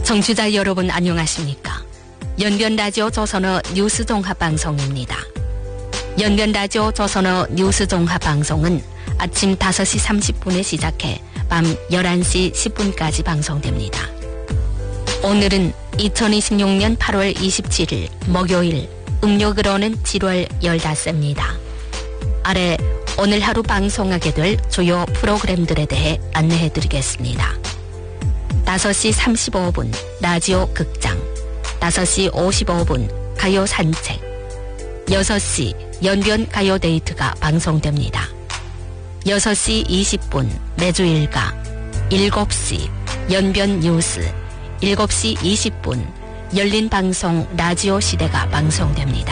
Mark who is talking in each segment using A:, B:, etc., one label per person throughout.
A: 청취자 여러분 안녕하십니까? 연변라디오 조선어 뉴스 종합방송입니다. 연변라디오 조선어 뉴스 종합방송은 아침 5시 30분에 시작해 밤 11시 10분까지 방송됩니다. 오늘은 2026년 8월 27일 목요일, 음력으로는 7월 15일입니다. 아래 오늘 하루 방송하게 될 주요 프로그램들에 대해 안내해드리겠습니다. 5시 35분 라디오 극장, 5시 55분 가요 산책, 6시 연변 가요 데이트가 방송됩니다. 6시 20분 매주 일가, 7시 연변 뉴스, 7시 20분 열린 방송 라디오 시대가 방송됩니다.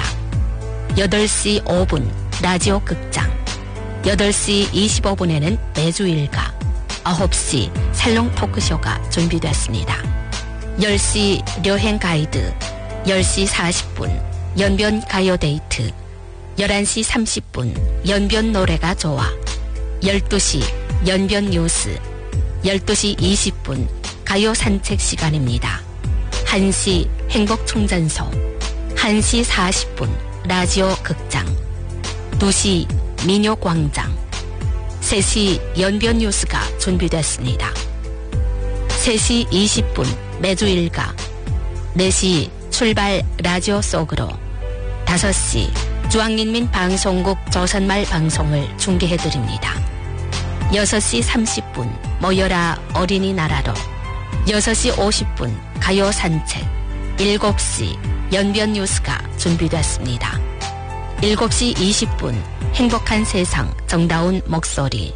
A: 8시 5분 라디오 극장, 8시 25분에는 매주 일가, 9시 살롱 토크쇼가 준비됐습니다. 10시 여행 가이드, 10시 40분 연변 가요 데이트, 11시 30분 연변 노래가 좋아, 12시 연변 뉴스, 12시 20분 가요 산책 시간입니다. 1시 행복충전소, 1시 40분 라디오 극장, 2시 민요광장, 3시 연변 뉴스가 준비됐습니다. 3시 20분 매주 일가, 4시 출발 라디오 속으로, 5시 중앙인민 방송국 조선말 방송을 중계해드립니다. 6시 30분 모여라 어린이나라로, 6시 50분 가요 산책, 7시 연변 뉴스가 준비됐습니다. 7시 20분 행복한 세상 정다운 목소리,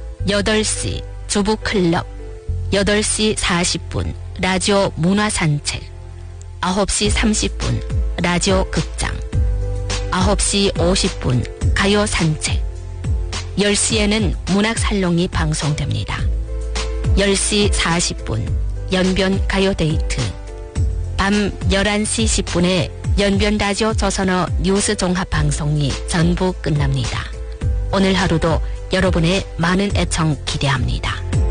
A: 8시 주부클럽, 8시 40분 라디오 문화산책, 9시 30분 라디오 극장, 9시 50분 가요 산책, 10시에는 문학살롱이 방송됩니다. 10시 40분 연변 가요 데이트, 밤 11시 10분에 연변 라디오 조선어 뉴스 종합 방송이 전부 끝납니다. 오늘 하루도 여러분의 많은 애청 기대합니다.